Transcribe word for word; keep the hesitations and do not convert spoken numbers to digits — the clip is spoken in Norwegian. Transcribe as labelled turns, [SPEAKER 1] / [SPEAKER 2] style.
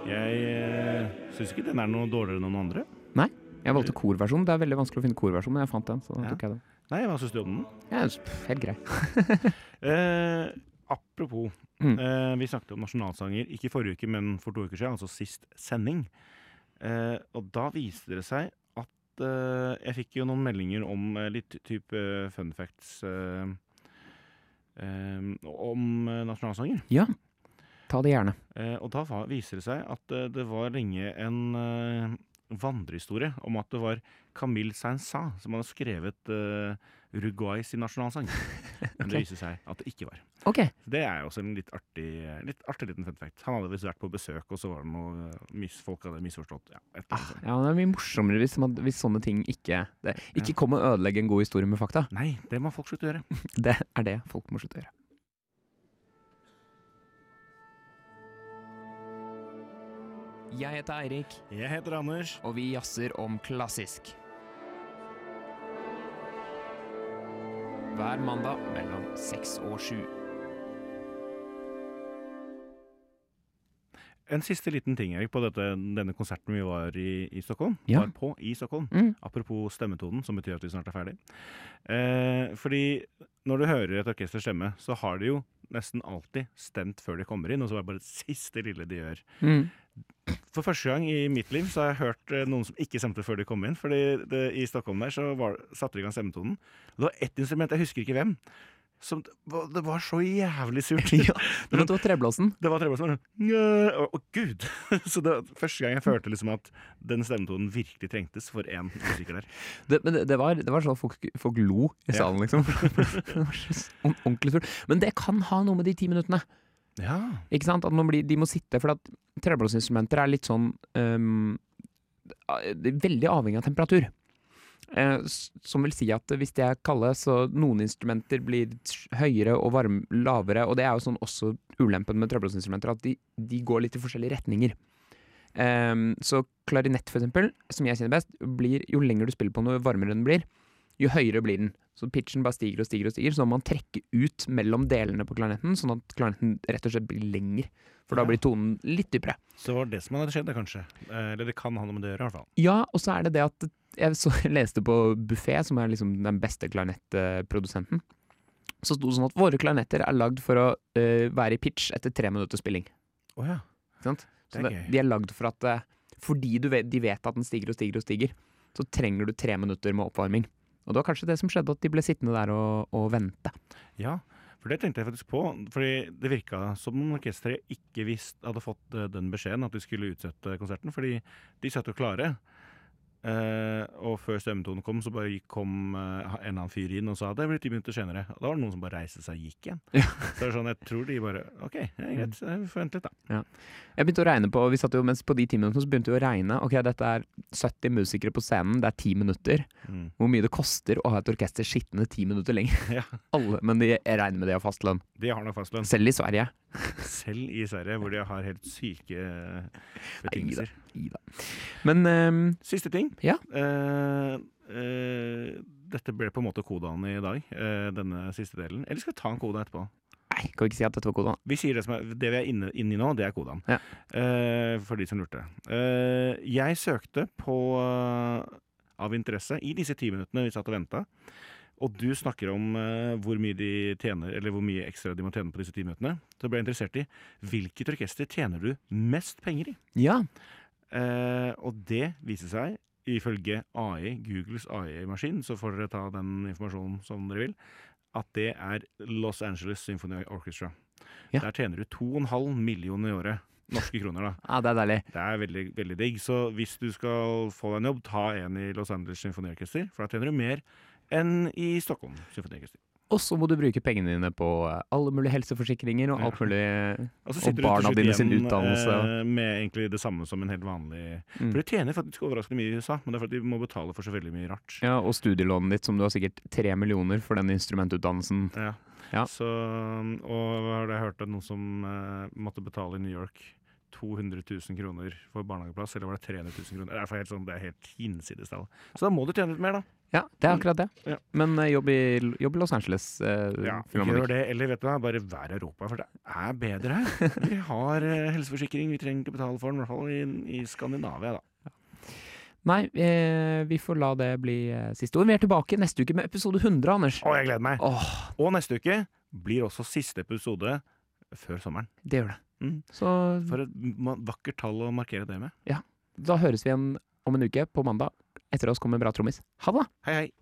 [SPEAKER 1] Jeg uh, synes ikke den er noe dårligere enn noen andre.
[SPEAKER 2] Nei, jeg valgte korversjonen. Det er veldig vanskelig å finne korversjonen, men jeg fant den, så da
[SPEAKER 1] Ja.
[SPEAKER 2] tok jeg den.
[SPEAKER 1] Nei, hva synes du om den?
[SPEAKER 2] Ja, helt grei.
[SPEAKER 1] uh, apropos,
[SPEAKER 2] mm.
[SPEAKER 1] uh, vi snakket om nasjonalsanger, ikke i forrige uke, men for to uker siden, altså sist sending. Uh, og da viste det seg at uh, jeg fikk jo noen meldinger om uh, litt type uh, fun facts uh, um, om uh, nasjonalsanger.
[SPEAKER 2] Ja, ta det gjerne.
[SPEAKER 1] Uh, og da var, viser det seg at uh, det var lenge en uh, vandrehistorie om at det var Camille Saint-Saëns som hadde skrevet uh, Uruguay sin nasjonalsang. Men det viser seg at det ikke var.
[SPEAKER 2] Ok.
[SPEAKER 1] Det er også en litt artig, litt artig liten fun fact. Han hadde visst vært på besøk, og så var det noe mis, folk hadde misforstått. Ja, et eller
[SPEAKER 2] Ah,
[SPEAKER 1] annet sånt.
[SPEAKER 2] ja, det er mye morsommere hvis, man, hvis sånne ting ikke det, Ikke kom og ødelegge en god historie med fakta.
[SPEAKER 1] Nei, det må folk slutte å gjøre.
[SPEAKER 2] Det er det folk må slutte å gjøre. Jeg heter Eirik,
[SPEAKER 1] Jeg heter Anders.
[SPEAKER 2] og vi jazzer om klassisk. Hver mandag mellom seks og sju.
[SPEAKER 1] En siste liten ting, Erik, på dette, denne konserten vi var i, i Stockholm.
[SPEAKER 2] Ja.
[SPEAKER 1] Var på i Stockholm.
[SPEAKER 2] Mm.
[SPEAKER 1] Apropos stemmetonen, som betyr at vi snart er ferdig. Eh, fordi når du hører et orkester stemme, så har de jo nesten alltid stemt før de kommer inn, og så er det bare det siste lille de gjør.
[SPEAKER 2] Mm.
[SPEAKER 1] For første gang i mitt liv så har jeg hørt eh, noen som ikke stemte før de kom inn, fordi det, i Stockholm der så var, satte de i gang stemmetonen. Og det var ett instrument, jeg husker ikke hvem, som, det var så jævlig surt.
[SPEAKER 2] Ja, det var, det var treblåsen.
[SPEAKER 1] Det var treblåsen. Å, å gud! Så det var første gang jeg følte liksom at den stemmetonen virkelig trengtes for en musiker der.
[SPEAKER 2] Det, men det, det, var, det var sånn folk, folk lo i salen,
[SPEAKER 1] Ja.
[SPEAKER 2] liksom. Det var så ordentlig surt. Men det kan ha noe med de ti minuttene.
[SPEAKER 1] Ja.
[SPEAKER 2] Ikke sant? At man blir, de må sitte, for at treblåsinstrumenter er litt sånn um, det er veldig avhengig av temperatur. Eh, som vil si at hvis de er kalde, så noen instrumenter blir høyere og varme, lavere, og det er jo sånn også ulempen med treblåsinstrumenter, at de, de går litt i forskjellige retninger. Um, så klarinett for eksempel, som jeg kjenner best, blir, jo lenger du spiller på den, jo varmere den blir, jo høyere blir den. Så pitchen bare stiger og stiger og stiger, så man trekker ut mellom delene på klarinetten, sånn at klarinetten rett og slett blir lenger, for da
[SPEAKER 1] Ja.
[SPEAKER 2] blir tonen litt dypere.
[SPEAKER 1] Så var det som hadde skjedd, det, kanskje. Eh, Eller det kan ha noe med det å gjøre, i hvert fall.
[SPEAKER 2] Ja, og så er det det at jeg, så, jeg leste på Buffet, som er liksom den beste klarinettprodusenten, så sto det sånn at våre klarinetter er lagd for å uh, være i pitch etter tre minutter spilling.
[SPEAKER 1] Å ja.
[SPEAKER 2] Ikke sant?
[SPEAKER 1] Det
[SPEAKER 2] Så
[SPEAKER 1] er
[SPEAKER 2] det,
[SPEAKER 1] gøy.
[SPEAKER 2] de er lagd for at uh, fordi du vet, de vet at den stiger og stiger og stiger, så trenger du tre minutter med oppvarming. Og det var kanskje det som skjedde, at de ble sittende der og, og vente.
[SPEAKER 1] Ja, for det tenkte jeg faktisk på, fordi det virka som om orkestret ikke visst, hadde fått eh, den beskjeden at de skulle utsette konserten, fordi de satt jo klare. Eh, og før stemmetonen kom, så bare gikk, kom eh, en eller annen fyr inn og sa det blir ti minutter senere. Og da var det noen som bare reiste seg og gikk igjen.
[SPEAKER 2] Ja.
[SPEAKER 1] Så det er sånn, jeg tror de bare, ok, ja, greit, vi får vente litt da.
[SPEAKER 2] Jeg begynte å regne på, vi satt jo mens på de ti minuttene, så begynte vi å regne, ok, dette er sytti musikere på scenen, det er ti minutter.
[SPEAKER 1] Mm.
[SPEAKER 2] Hvor mye det koster å ha et orkester sittende ti minutter lenger.
[SPEAKER 1] Ja,
[SPEAKER 2] Alle, men de, jeg regner med de har fast lønn.
[SPEAKER 1] de har nok fastlønn.
[SPEAKER 2] Selv i Sverige.
[SPEAKER 1] Selv i Sverige, hvor de har helt syke eh, betingelser.
[SPEAKER 2] Ida. Men ehm,
[SPEAKER 1] Siste ting.
[SPEAKER 2] Ja.
[SPEAKER 1] Eh, eh, dette ble på en måte kodaen i dag, eh, denne siste delen. Eller skal vi ta en koda etterpå?
[SPEAKER 2] nei, kan vi ikke si at dette var koden?
[SPEAKER 1] Vi sier det som er, det vi er inne, inne i nå, det er kodaen.
[SPEAKER 2] Ja.
[SPEAKER 1] Eh, for de som lurte. Eh, jeg søkte på eh, av interesse i disse ti minuttene vi satt og ventet. Og du snakker om eh, hvor mye de tjener, eller hvor mye ekstra de må tjene på disse ti minuttene. Så ble jeg interessert i hvilket orkester tjener du mest penger i?
[SPEAKER 2] Ja.
[SPEAKER 1] Eh, og det viser seg, ifølge A I, Googles A I-maskin, så får dere ta den informasjonen som dere vil, at det er Los Angeles Symphony Orchestra.
[SPEAKER 2] Ja.
[SPEAKER 1] Der tjener du to og en halv million i året. Norske kroner, da.
[SPEAKER 2] ja, det er deilig.
[SPEAKER 1] Det er veldig, veldig digg. Så hvis du skal få deg en jobb, ta en i Los Angeles Symphony Orchestra, for da tjener du mer enn i Stockholm Symphony Orchestra.
[SPEAKER 2] Og så må du bruke pengene dine på eh, alle mulige helseforsikringer og alt mulig,
[SPEAKER 1] Og så
[SPEAKER 2] og
[SPEAKER 1] sitter du til
[SPEAKER 2] barna
[SPEAKER 1] slutt
[SPEAKER 2] dine sin
[SPEAKER 1] igjen,
[SPEAKER 2] utdannelse.
[SPEAKER 1] eh, med egentlig det samme som en helt vanlig...
[SPEAKER 2] Mm.
[SPEAKER 1] For de tjener faktisk overraskende mye i U S A, men det er fordi de må betale for så veldig mye rart.
[SPEAKER 2] Ja, og studielånet ditt, som du har sikkert tre millioner for den instrumentutdannelsen.
[SPEAKER 1] Ja.
[SPEAKER 2] Ja.
[SPEAKER 1] Så, og har jeg hørt at noen som eh, måtte betale i New York to hundre tusen kroner for barnehageplass, eller var det tre hundre tusen kroner? Det er, helt sånn, det er helt hinsides tall. Så da må du tjene litt mer, da.
[SPEAKER 2] Ja, det er akkurat det.
[SPEAKER 1] Ja.
[SPEAKER 2] Men uh, jobb, i, jobb i Los Angeles uh,
[SPEAKER 1] Ja, gjør det, eller vet du hva, bare vær Europa, for det er bedre her. Vi har uh, helseforsikring, vi trenger ikke betale for den, i hvert fall i, i Skandinavia, da.
[SPEAKER 2] Nei, eh, vi får la det bli eh, siste ord. Vi er tilbake neste uke med episode hundre, Anders.
[SPEAKER 1] Å, jeg gleder meg.
[SPEAKER 2] Åh,
[SPEAKER 1] Og neste uke blir også siste episode før sommeren.
[SPEAKER 2] det gjør det.
[SPEAKER 1] Mm.
[SPEAKER 2] Så
[SPEAKER 1] For et ma- vakkert tall å markere det med.
[SPEAKER 2] da høres vi igjen om en uke på mandag. Etter oss kommer Bra Trommis. Ha det!
[SPEAKER 1] Hei, hei.